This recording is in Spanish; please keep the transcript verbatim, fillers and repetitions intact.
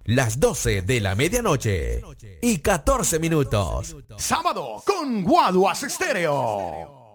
las doce de la medianoche y catorce minutos. Sábado con Guaduas Estéreo.